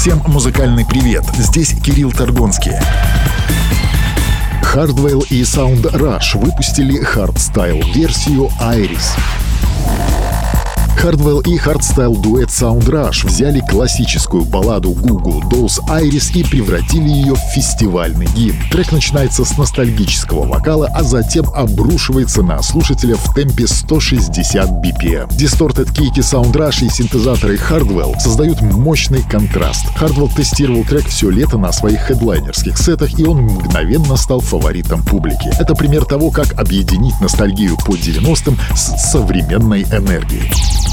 Всем музыкальный привет, здесь Кирилл Торгонский. Hardwell и Sound Rush выпустили хардстайл-версию Iris. Hardwell и хардстайл-дуэт Sound Rush взяли классическую балладу Goo Goo Dolls Iris и превратили ее в фестивальный гимн. Трек начинается с ностальгического вокала, а затем обрушивается на слушателя в темпе 160 BPM. Distorted кики Sound Rush и синтезаторы Hardwell создают мощный контраст. Hardwell тестировал трек все лето на своих хедлайнерских сетах, и он мгновенно стал фаворитом публики. Это пример того, как объединить ностальгию по 90-м с современной энергией.